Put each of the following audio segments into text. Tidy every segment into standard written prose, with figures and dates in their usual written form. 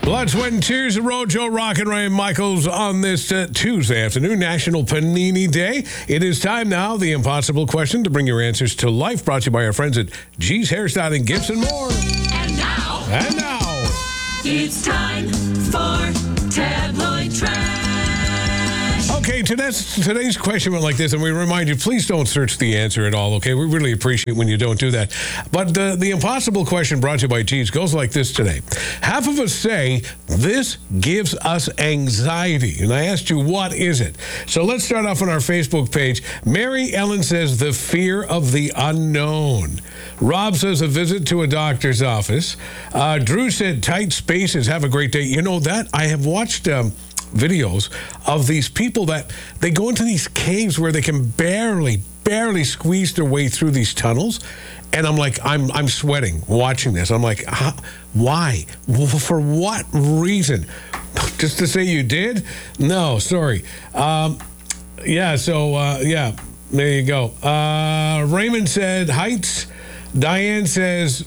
Let's win Tears of Rojo, Rock and Ray Michaels on this Tuesday afternoon, National Panini Day. It is time now, the impossible question, to bring your answers to life, brought to you by our friends at G's Hairstyling, Gifts and more. And now, it's time for Tabloid Trash. Okay, today's question went like this, and we remind you, please don't search the answer at all, okay? We really appreciate when you don't do that. But the impossible question brought to you by G's goes like this today. Half of us say, this gives us anxiety. And I asked you, what is it? So let's start off on our Facebook page. Mary Ellen says, the fear of the unknown. Rob says, a visit to a doctor's office. Drew said, tight spaces, have a great day. You know that? I have watched videos of these people that they go into these caves where they can barely squeeze their way through these tunnels, and I'm like, I'm sweating watching this. I'm like, why? For what reason? Just to say you did? No, sorry. There you go. Raymond said heights. Diane says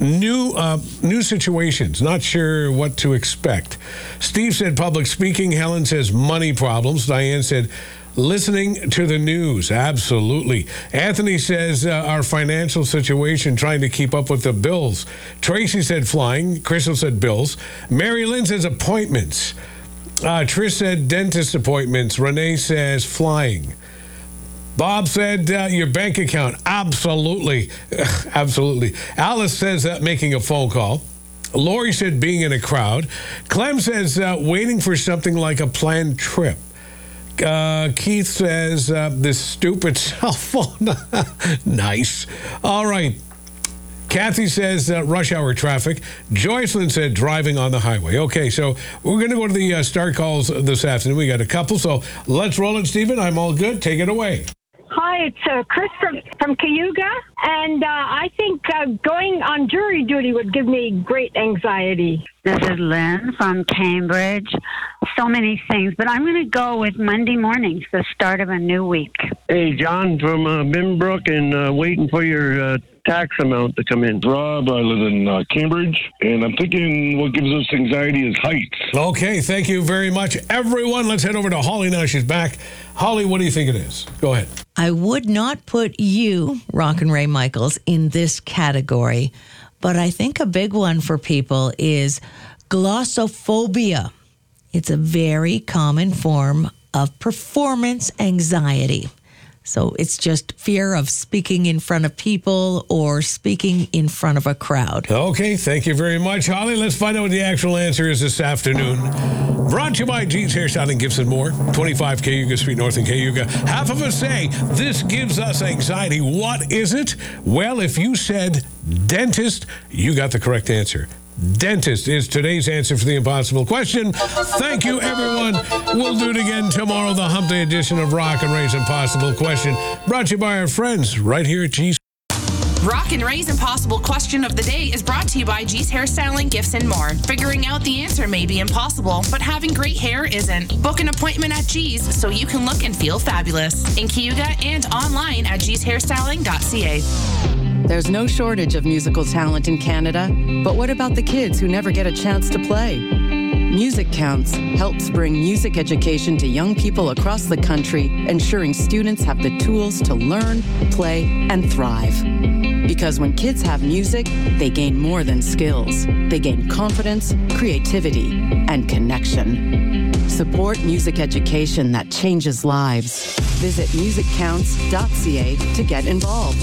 new situations, not sure what to expect. Steve said public speaking. Helen says money problems. Diane said listening to the news. Absolutely. Anthony says our financial situation, trying to keep up with the bills. Tracy said flying. Crystal said bills. Mary Lynn says appointments. Trish said dentist appointments. Renee says flying. Bob said your bank account. Absolutely. Absolutely. Alice says making a phone call. Lori said being in a crowd. Clem says waiting for something like a planned trip. Keith says this stupid cell phone. Nice. All right. Kathy says rush hour traffic. Joycelyn said driving on the highway. Okay, so we're going to go to the start calls this afternoon. We got a couple, so let's roll it, Stephen. I'm all good. Take it away. Hi, it's Chris from Cayuga, and I think going on jury duty would give me great anxiety. This is Lynn from Cambridge. So many things, but I'm going to go with Monday mornings, the start of a new week. Hey, John from Binbrook, and waiting for your tax amount to come in. Rob, I live in Cambridge, and I'm thinking what gives us anxiety is heights. Okay, thank you very much, everyone. Let's head over to Holly now. She's back. Holly, what do you think it is? Go ahead. I would not put you, Rock and Ray Michaels, in this category, but I think a big one for people is glossophobia. It's a very common form of performance anxiety. So it's just fear of speaking in front of people or speaking in front of a crowd. Okay, thank you very much, Holly. Let's find out what the actual answer is this afternoon. Brought to you by G's Hairstyling, Gifts and More, 25 Cayuga Street North in Cayuga. Half of us say, this gives us anxiety. What is it? Well, if you said dentist, you got the correct answer. Dentist is today's answer for the impossible question. Thank you, everyone. We'll do it again tomorrow, the Hump Day edition of Rock and Ray's Impossible Question, brought to you by our friends right here at G's. Rock and Ray's Impossible Question of the Day is brought to you by G's Hairstyling, Gifts and More. Figuring out the answer may be impossible, but having great hair isn't. Book an appointment at G's so you can look and feel fabulous. In Cayuga and online at gshairstyling.ca. There's no shortage of musical talent in Canada, but what about the kids who never get a chance to play? Music Counts helps bring music education to young people across the country, ensuring students have the tools to learn, play, and thrive. Because when kids have music, they gain more than skills. They gain confidence, creativity, and connection. Support music education that changes lives. Visit musiccounts.ca to get involved.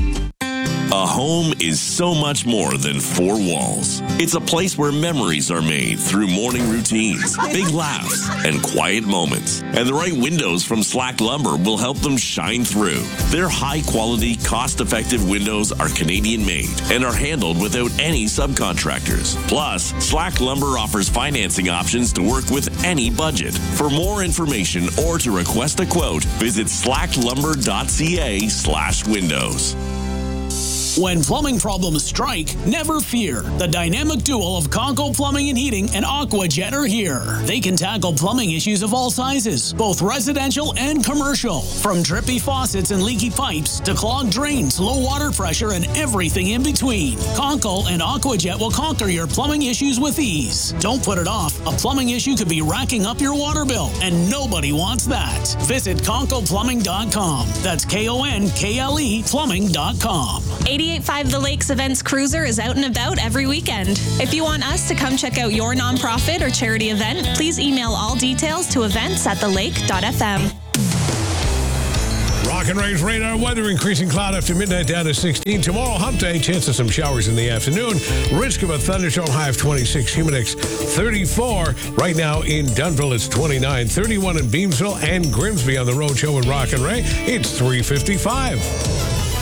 A home is so much more than four walls. It's a place where memories are made through morning routines, big laughs, and quiet moments. And the right windows from Slack Lumber will help them shine through. Their high-quality, cost-effective windows are Canadian-made and are handled without any subcontractors. Plus, Slack Lumber offers financing options to work with any budget. For more information or to request a quote, visit slacklumber.ca/windows. When plumbing problems strike, never fear. The dynamic duo of Conco Plumbing and Heating and AquaJet are here. They can tackle plumbing issues of all sizes, both residential and commercial. From drippy faucets and leaky pipes to clogged drains, low water pressure, and everything in between. Conco and AquaJet will conquer your plumbing issues with ease. Don't put it off. A plumbing issue could be racking up your water bill, and nobody wants that. Visit ConcoPlumbing.com. That's KONKLE Plumbing.com. 88.5 The Lakes Events Cruiser is out and about every weekend. If you want us to come check out your nonprofit or charity event, please email all details to events@thelake.fm. Rock and Ray's radar weather, increasing cloud after midnight down to 16. Tomorrow, hump day, chance of some showers in the afternoon. Risk of a thunderstorm, high of 26. Humid index 34. Right now in Dunville, it's 29. 31 in Beamsville and Grimsby on the Road Show with Rock and Ray. It's 3:55.